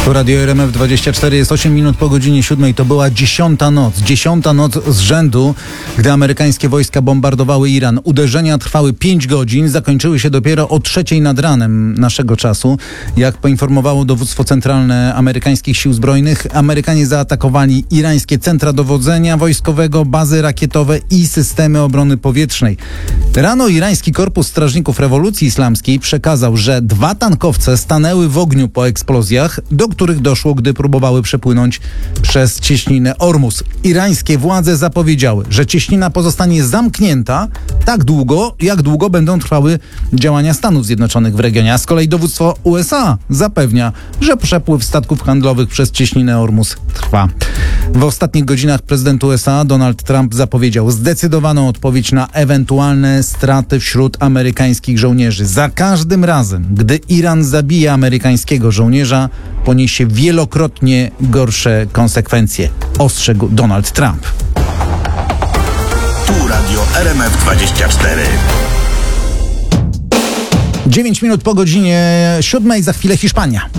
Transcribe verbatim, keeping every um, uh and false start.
Tu Radio R M F dwadzieścia cztery, jest osiem minut po godzinie siódmej. To była dziesiąta noc. Dziesiąta noc z rzędu, gdy amerykańskie wojska bombardowały Iran. Uderzenia trwały pięć godzin, zakończyły się dopiero o trzeciej nad ranem naszego czasu. Jak poinformowało dowództwo centralne amerykańskich sił zbrojnych, Amerykanie zaatakowali irańskie centra dowodzenia wojskowego, bazy rakietowe i systemy obrony powietrznej. Rano irański Korpus Strażników Rewolucji Islamskiej przekazał, że dwa tankowce stanęły w ogniu po eksplozjach, do których doszło, gdy próbowały przepłynąć przez cieśninę Ormus. Irańskie władze zapowiedziały, że cieśnina pozostanie zamknięta tak długo, jak długo będą trwały działania Stanów Zjednoczonych w regionie. A z kolei dowództwo U S A zapewnia, że przepływ statków handlowych przez cieśninę Ormus trwa. W ostatnich godzinach prezydent U S A Donald Trump zapowiedział zdecydowaną odpowiedź na ewentualne straty wśród amerykańskich żołnierzy. Za każdym razem, gdy Iran zabija amerykańskiego żołnierza, poniesie wielokrotnie gorsze konsekwencje, ostrzegł Donald Trump. Tu Radio R M F dwadzieścia cztery. dziewięć minut po godzinie siódmej, za chwilę Hiszpania.